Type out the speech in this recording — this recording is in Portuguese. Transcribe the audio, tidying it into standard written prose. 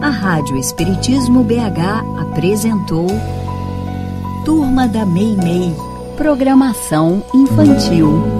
a Rádio Espiritismo BH apresentou Turma da Meimei, programação infantil.